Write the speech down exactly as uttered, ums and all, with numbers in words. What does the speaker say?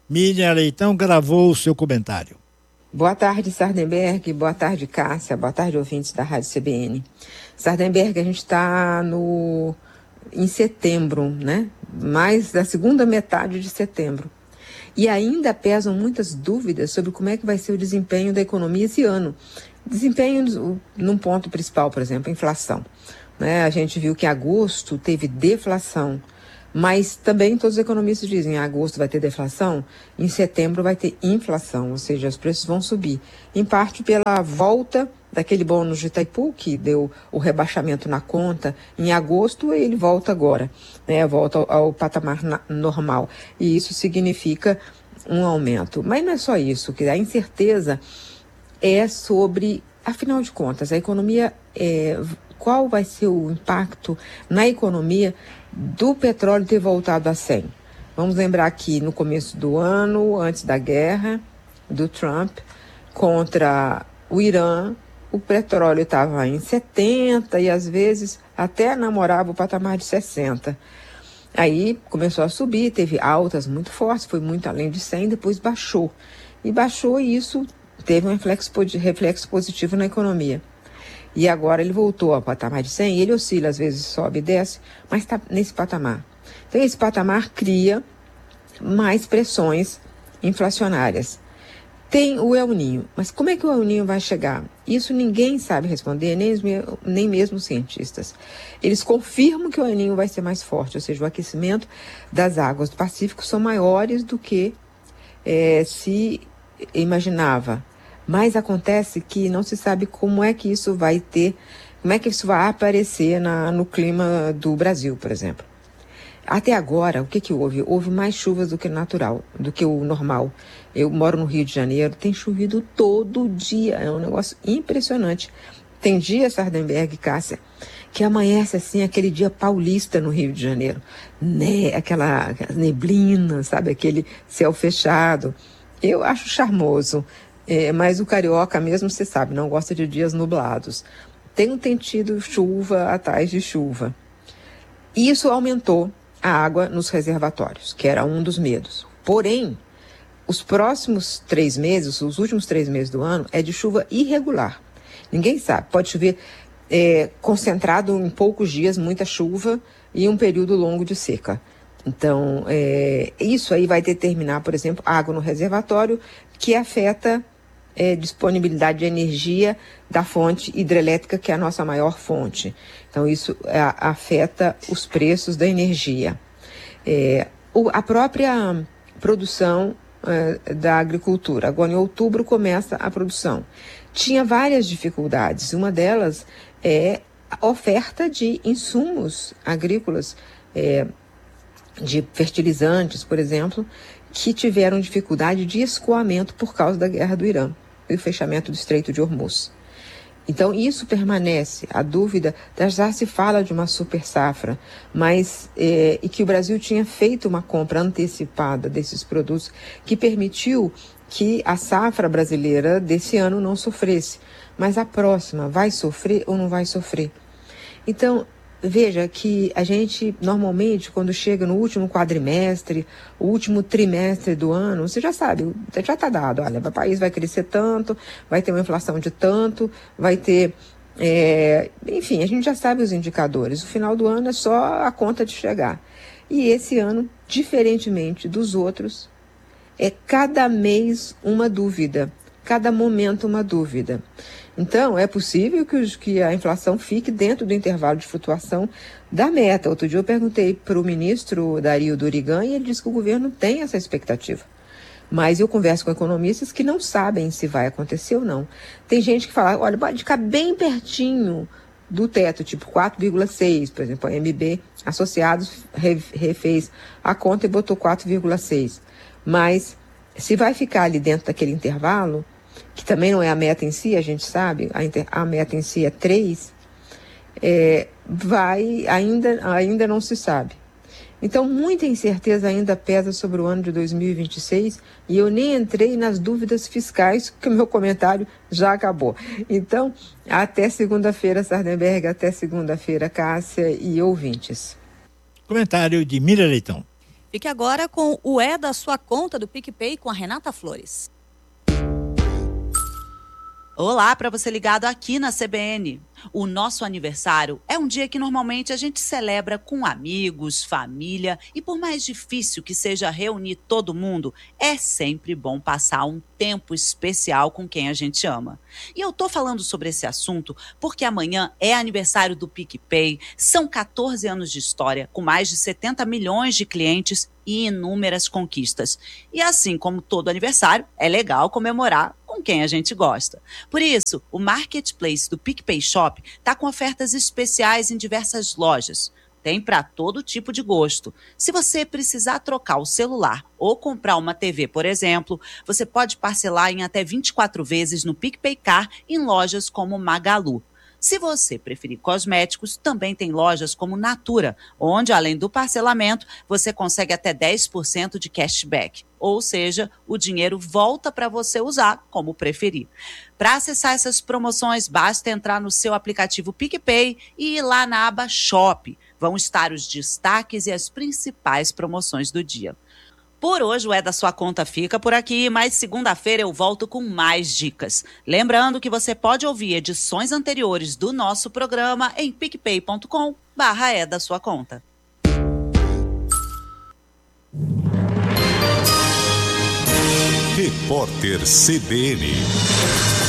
Miriam Leitão gravou o seu comentário. Boa tarde, Sardenberg. Boa tarde, Cássia. Boa tarde, ouvintes da Rádio C B N. Sardenberg, a gente está no... em setembro, né? Mais da segunda metade de setembro. E ainda pesam muitas dúvidas sobre como é que vai ser o desempenho da economia esse ano. Desempenho num ponto principal, por exemplo, a inflação. Né? A gente viu que em agosto teve deflação, mas também todos os economistas dizem que em agosto vai ter deflação, em setembro vai ter inflação, ou seja, os preços vão subir. Em parte pela volta daquele bônus de Itaipu, que deu o rebaixamento na conta em agosto, ele volta agora, né? Volta ao, ao patamar na, normal. E isso significa um aumento. Mas não é só isso, que a incerteza é sobre, afinal de contas, a economia, é, qual vai ser o impacto na economia do petróleo ter voltado a cem. Vamos lembrar que no começo do ano, antes da guerra do Trump contra o Irã, o petróleo estava em setenta e às vezes até namorava o patamar de sessenta. Aí começou a subir, teve altas muito fortes, foi muito além de cem, depois baixou. E baixou e isso teve um reflexo, reflexo positivo na economia. E agora ele voltou ao patamar de cem, e ele oscila, às vezes sobe e desce, mas está nesse patamar. Então esse patamar cria mais pressões inflacionárias. Tem o El Niño, mas como é que o El Niño vai chegar? Isso ninguém sabe responder, nem, nem mesmo os cientistas. Eles confirmam que o El Niño vai ser mais forte, ou seja, o aquecimento das águas do Pacífico são maiores do que é, se imaginava. Mas acontece que não se sabe como é que isso vai ter, como é que isso vai aparecer na, no clima do Brasil, por exemplo. Até agora, o que que houve? Houve mais chuvas do que o natural, do que o normal. Eu moro no Rio de Janeiro, tem chovido todo dia, é um negócio impressionante. Tem dia, Sardenberg, Cássia, que amanhece assim, aquele dia paulista no Rio de Janeiro, né? Aquela, aquela neblina, sabe? Aquele céu fechado. Eu acho charmoso, é, mas o carioca mesmo, você sabe, não gosta de dias nublados. Tem, tem tido chuva atrás de chuva. Isso aumentou a água nos reservatórios, que era um dos medos. Porém, os próximos três meses, os últimos três meses do ano, é de chuva irregular. Ninguém sabe, pode chover é, concentrado em poucos dias, muita chuva e um período longo de seca. Então, é, isso aí vai determinar, por exemplo, água no reservatório, que afeta é, disponibilidade de energia da fonte hidrelétrica, que é a nossa maior fonte. Então, isso é, afeta os preços da energia. É, o, a própria produção é, da agricultura. Agora, em outubro, começa a produção. Tinha várias dificuldades. Uma delas é a oferta de insumos agrícolas, é, de fertilizantes, por exemplo, que tiveram dificuldade de escoamento por causa da guerra do Irã e o fechamento do Estreito de Hormuz. Então, isso permanece. A dúvida, já se fala de uma super safra, mas é, e que o Brasil tinha feito uma compra antecipada desses produtos que permitiu que a safra brasileira desse ano não sofresse. Mas a próxima vai sofrer ou não vai sofrer? Então, veja que a gente, normalmente, quando chega no último quadrimestre, o último trimestre do ano, você já sabe, já está dado, olha, o país vai crescer tanto, vai ter uma inflação de tanto, vai ter, é, enfim, a gente já sabe os indicadores. O final do ano é só a conta de chegar. E esse ano, diferentemente dos outros, é cada mês uma dúvida, cada momento uma dúvida. Então, é possível que, os, que a inflação fique dentro do intervalo de flutuação da meta. Outro dia eu perguntei para o ministro Dario Durigan e ele disse que o governo tem essa expectativa. Mas eu converso com economistas que não sabem se vai acontecer ou não. Tem gente que fala, olha, pode ficar bem pertinho do teto, tipo quatro vírgula seis, por exemplo, a M B Associados refez a conta e botou quatro vírgula seis. Mas se vai ficar ali dentro daquele intervalo, que também não é a meta em si, a gente sabe, a, inter, a meta em si é três, é, vai, ainda, ainda não se sabe. Então, muita incerteza ainda pesa sobre o ano de dois mil e vinte e seis e eu nem entrei nas dúvidas fiscais, que o meu comentário já acabou. Então, até segunda-feira, Sardenberg, até segunda-feira, Cássia e ouvintes. Comentário de Miriam Leitão. Fique agora com o É da Sua Conta do PicPay com a Renata Flores. Olá, para você ligado aqui na C B N. O nosso aniversário é um dia que normalmente a gente celebra com amigos, família, e por mais difícil que seja reunir todo mundo, é sempre bom passar um tempo especial com quem a gente ama. E eu tô falando sobre esse assunto porque amanhã é aniversário do PicPay, são quatorze anos de história, com mais de setenta milhões de clientes e inúmeras conquistas. E assim como todo aniversário, é legal comemorar com quem a gente gosta. Por isso, o Marketplace do PicPay Shop está com ofertas especiais em diversas lojas. Tem para todo tipo de gosto. Se você precisar trocar o celular ou comprar uma T V, por exemplo, você pode parcelar em até vinte e quatro vezes no PicPay Car em lojas como Magalu. Se você preferir cosméticos, também tem lojas como Natura, onde, além do parcelamento, você consegue até dez por cento de cashback. Ou seja, o dinheiro volta para você usar como preferir. Para acessar essas promoções, basta entrar no seu aplicativo PicPay e ir lá na aba Shop. Vão estar os destaques e as principais promoções do dia. Por hoje, o É da Sua Conta fica por aqui, mas segunda-feira eu volto com mais dicas. Lembrando que você pode ouvir edições anteriores do nosso programa em picpay ponto com barra é da sua conta. Repórter C B N.